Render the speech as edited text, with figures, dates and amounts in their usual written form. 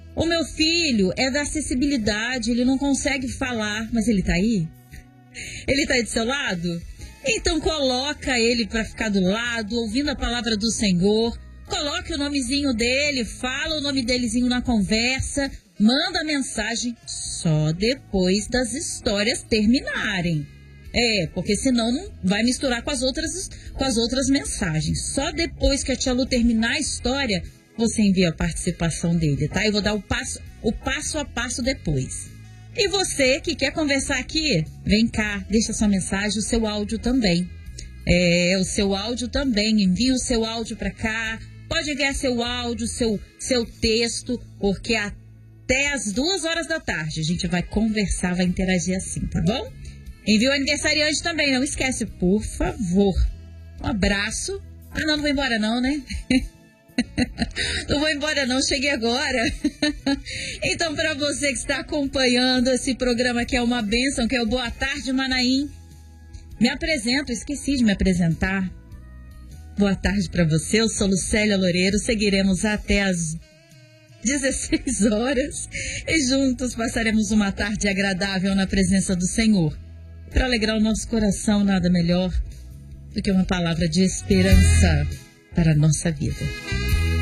O meu filho é da acessibilidade, ele não consegue falar, mas ele tá aí? Ele tá aí do seu lado? Então coloca ele para ficar do lado, ouvindo a palavra do Senhor. Coloque o nomezinho dele, fala o nome delezinho na conversa, manda mensagem só depois das histórias terminarem. Porque senão não vai misturar com as outras mensagens. Só depois que a tia Lu terminar a história, você envia a participação dele, tá? Eu vou dar o passo a passo depois. E você que quer conversar aqui, vem cá, deixa sua mensagem, o seu áudio também. O seu áudio também, envia o seu áudio para cá. Pode enviar seu áudio, seu texto, porque até as 2 horas da tarde a gente vai conversar, vai interagir assim, tá bom? Envia o aniversariante também, não esquece, por favor. Um abraço. Não vou embora não, né? Não vou embora não, cheguei agora. Então, para você que está acompanhando esse programa que é uma bênção, que é o Boa Tarde Manaim, me apresento, esqueci de me apresentar. Boa tarde para você, eu sou Lucélia Loureiro, seguiremos até as 16 horas e juntos passaremos uma tarde agradável na presença do Senhor. Para alegrar o nosso coração, nada melhor do que uma palavra de esperança para a nossa vida.